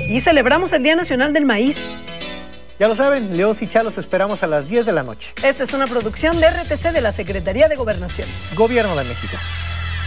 Y celebramos el Día Nacional del Maíz. Ya lo saben, Leos y Chalos esperamos a las 10 de la noche. Esta es una producción de RTC de la Secretaría de Gobernación. Gobierno de México.